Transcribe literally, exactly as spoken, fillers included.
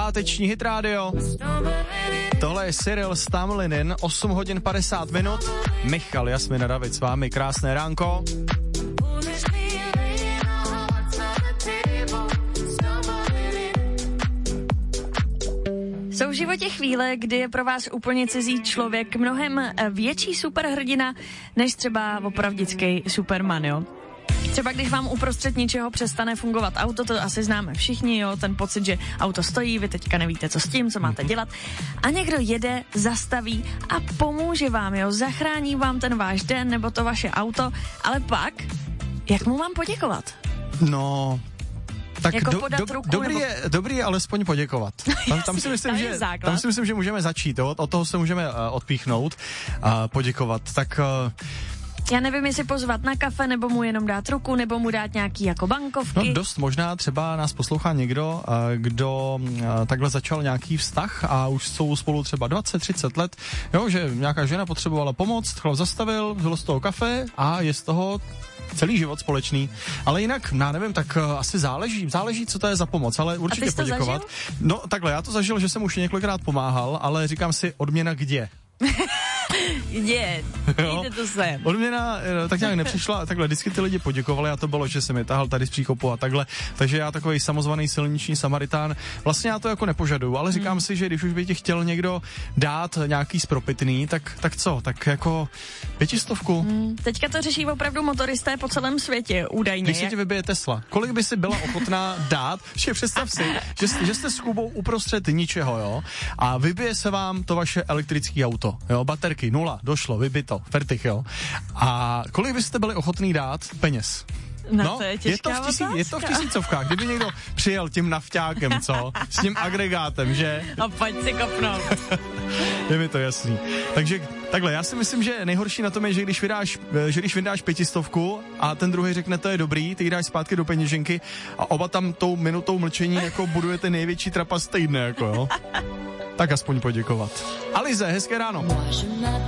páteční Hit Radio. Tohle je Cyril Stamlinin, osm hodin padesát minut. Michal, Jasmina, David s vámi, krásné ránko. Jsou v životě chvíle, kdy je pro vás úplně cizí člověk mnohem větší superhrdina, než třeba opravdický Superman, jo? Třeba když vám uprostřed ničeho přestane fungovat auto, to asi známe všichni, jo, ten pocit, že auto stojí, vy teďka nevíte, co s tím, co máte dělat. A někdo jede, zastaví a pomůže vám, jo, zachrání vám ten váš den nebo to vaše auto, ale pak, jak mu mám poděkovat? No... Tak jako do, podat do, ruku, dobrý, nebo... je, dobrý je alespoň poděkovat. Tam, tam, si myslím, že, tam si myslím, že můžeme začít, jo? Od toho se můžeme uh, odpíchnout a poděkovat. Tak... Uh, Já nevím, jestli pozvat na kafe, nebo mu jenom dát ruku, nebo mu dát nějaký jako bankovky. No dost možná třeba nás poslouchá někdo, kdo takhle začal nějaký vztah a už jsou spolu třeba dvacet třicet let, jo, že nějaká žena potřebovala pomoc, chlap zastavil, vzal z toho kafe a je z toho celý život společný. Ale jinak, já nevím, tak asi záleží, záleží, co to je za pomoc, ale určitě a ty jsi to poděkovat. Zažil? No takhle, já to zažil, že jsem už několikrát pomáhal, ale říkám si, odměna kde? Je, jde to sem. Odměna tak nějak nepřišla, takhle vždycky ty lidi poděkovali a to bylo, že jsem je tahal tady z příkopu a takhle, takže já takový samozvaný silniční Samaritán, vlastně já to jako nepožaduju, ale říkám hmm. si, že když už by ti chtěl někdo dát nějaký spropitný, tak, tak co, tak jako pětistovku. Hmm. Teďka to řeší opravdu motoristé po celém světě, údajně. Když se ti vybije Tesla, kolik by si byla ochotná dát, že představ si, že, že jste s Kubou uprostřed ničeho, jo, a vybije se vám to vaše elektrické auto, jo, baterky, nula, došlo, vybito, fertich, jo. A kolik byste byli ochotný dát peněz? No, no to je, je, to v tisí, je to v tisícovkách, kdyby někdo přijel tím nafťákem, co? S tím agregátem, že? A pojď si kopnout. Je mi to jasný. Takže takhle, já si myslím, že nejhorší na tom je, že když vydáš, že když vydáš pětistovku a ten druhý řekne, to je dobrý, ty ji dáš zpátky do peněženky a oba tam tou minutou mlčení jako budujete největší trapas týdne, jako jo. Tak aspoň poděkovat. Alize, hezké ráno.